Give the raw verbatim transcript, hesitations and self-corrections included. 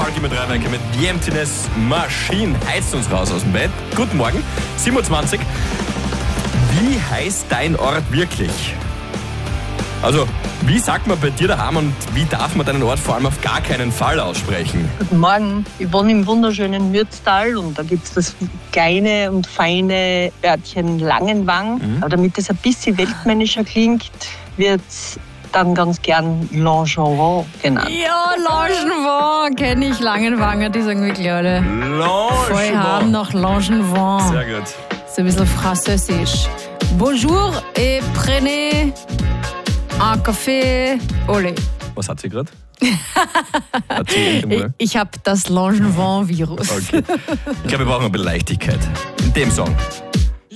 Falki mit Reinecke mit The Emptiness Machine. Heizt uns raus aus dem Bett. Guten Morgen, siebenundzwanzig. Wie heißt dein Ort wirklich? Also, wie sagt man bei dir daheim und wie darf man deinen Ort vor allem auf gar keinen Fall aussprechen? Guten Morgen, ich wohne im wunderschönen Mürztal und da gibt es das kleine und feine Örtchen Langenwang. Mhm. Aber damit es ein bisschen weltmännischer klingt, wird es dann ganz gern Langenwang genannt. Ja, Langenwang kenne ich, Langenwanger, die sagen wirklich alle. Voll haben nach Langenwang. Sehr gut. So ein bisschen französisch. Bonjour et prenez un café au lait. Was hat sie gerade? ich ich habe das Langenwang-Virus. Okay. Ich glaube, wir brauchen ein bisschen Leichtigkeit in dem Song.